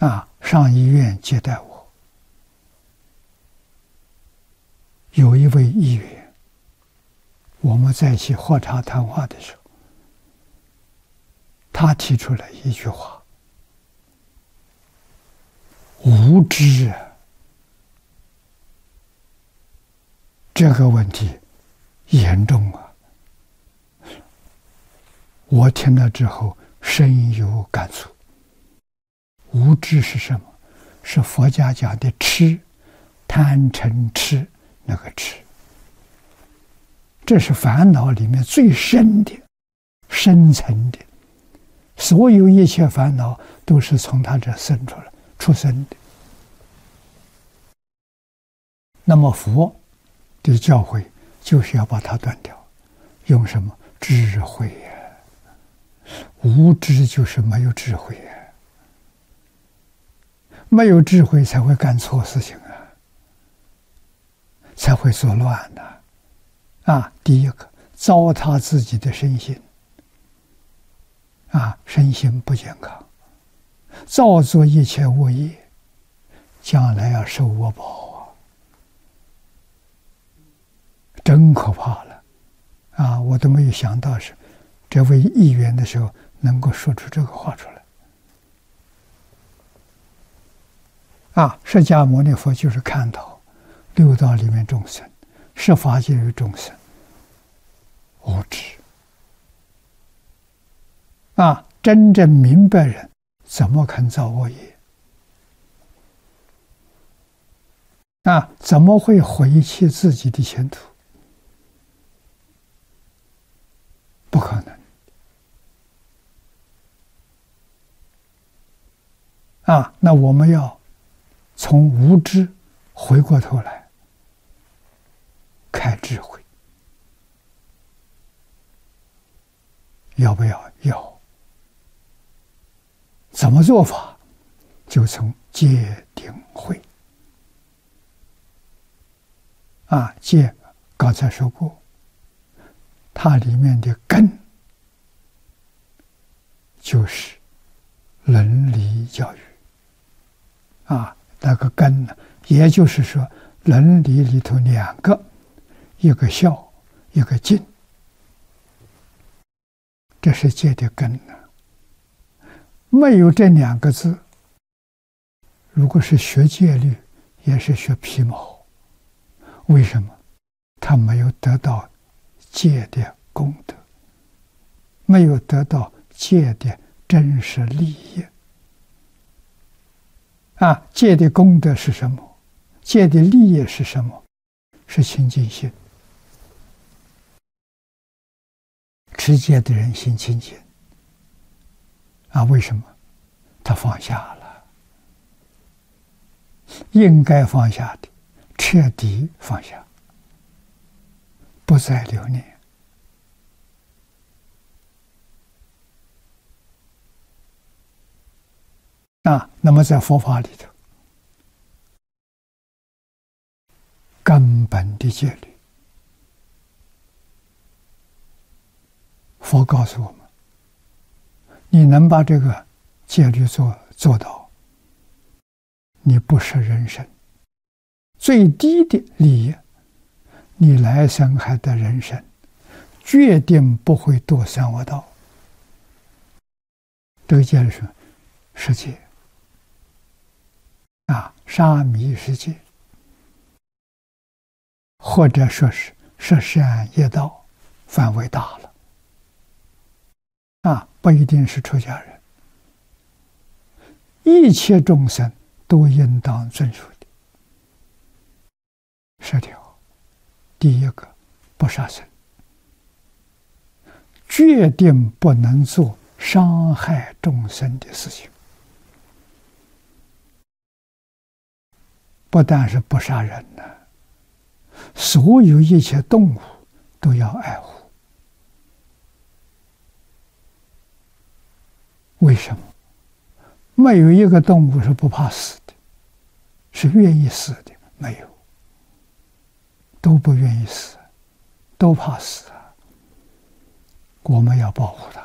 上医院接待我，有一位议员，我们在一起喝茶谈话的时候，他提出了一句话：无知啊！这个问题严重啊！我听了之后深有感触。无知是什么？是佛家讲的痴，贪嗔痴那个痴。这是烦恼里面最深的、深层的。所有一切烦恼都是从他这出生的。那么佛的教诲就是要把它断掉，用什么？智慧呀！无知就是没有智慧呀，没有智慧才会干错事情啊，才会作乱的。第一个糟蹋自己的身心，身心不健康，造作一切恶业，将来要受恶报啊，真可怕了我都没有想到是这位议员的时候能够说出这个话出来释迦牟尼佛就是看到六道里面众生、十法界有众生无知真正明白人怎么肯造恶业怎么会毁弃自己的前途？不可能那我们要从无知回过头来开智慧，要不要？要。怎么做法？就从戒定慧戒刚才说过，它里面的根就是伦理教育那个根呢，也就是说伦理里头两个，一个孝，一个敬，这是戒的根呢。没有这两个字，如果是学戒律，也是学皮毛。为什么？他没有得到戒的功德，没有得到戒的真实利益戒的功德是什么？戒的利益是什么？是清净心。持戒的人心清净为什么？他放下了，应该放下的彻底放下，不再留念那么在佛法里头，根本的戒律，佛告诉我们，你能把这个戒律做到，你不失人生最低的利益，你来生还得人生，决定不会堕三恶道。这个戒律说十戒沙弥十戒，或者说是十善业道，范围大了不一定是出家人，一切众生都应当遵守的10条。第一个，不杀生，决定不能做伤害众生的事情。不但是不杀人所有一切动物都要爱护。为什么？没有一个动物是不怕死的，是愿意死的，没有，都不愿意死，都怕死我们要保护它。